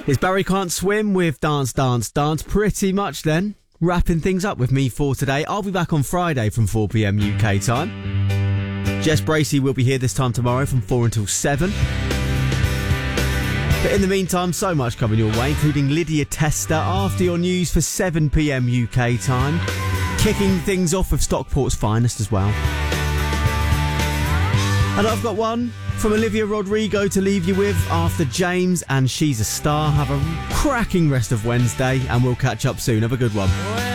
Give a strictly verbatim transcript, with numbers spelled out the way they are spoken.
It's Barry Can't Swim with Dance, Dance, Dance. Pretty much then. Wrapping things up with me for today. I'll be back on Friday from four p.m. U K time. Jess Bracey will be here this time tomorrow from four until seven. But in the meantime, so much coming your way, including Lydia Tester after your news for seven p.m. U K time. Kicking things off with Stockport's finest as well. And I've got one from Olivia Rodrigo to leave you with after James and She's a Star. Have a cracking rest of Wednesday and we'll catch up soon. Have a good one.